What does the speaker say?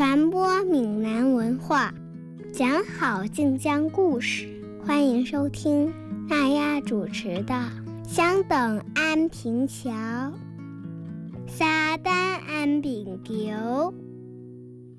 传播闽南文化，讲好晋江故事。欢迎收听娜丫主持的《相等安平桥》，沙丹安平桥。